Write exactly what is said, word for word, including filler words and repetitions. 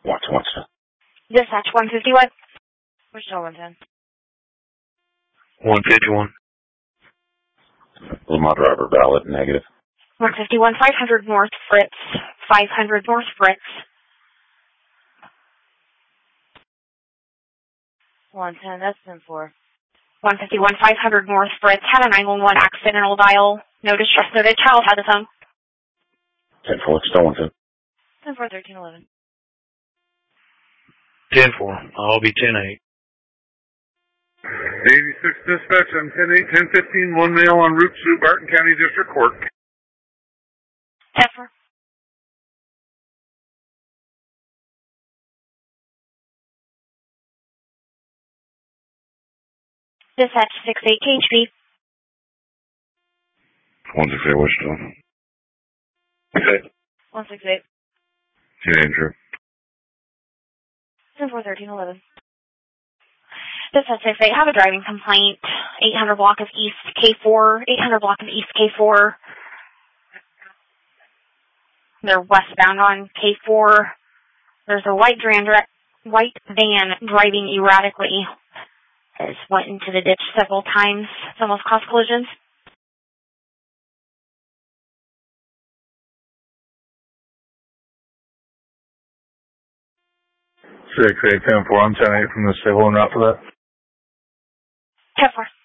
Watch, watch. Dispatch one fifty-one. We're still one ten. one fifty-one. Lamar driver, valid, negative. one fifty-one, five hundred North Fritz. five hundred North Fritz. one ten, that's ten four. one fifty-one, five hundred North Fritz. Had a nine one one accidental dial. No distress noted. Child had the phone. ten four, still one ten. ten four, thirteen eleven. ten four. I'll be ten eight. eighty-six dispatch, I'm ten eight, ten fifteen, one male on route to Barton County District Court. ten four. Dispatch six eight K H B. one six eight, Wichita. Okay. one six eight. ten Andrew. ten four, thirteen eleven. Dispatch six eight, have a driving complaint. eight hundred block of East K four. eight hundred block of East K four. They're westbound on K four. There's a white van, white van driving erratically. Has went into the ditch several times. It's almost caused collisions. six eight, ten four, I'm ten eight from the civil and route for that. ten four.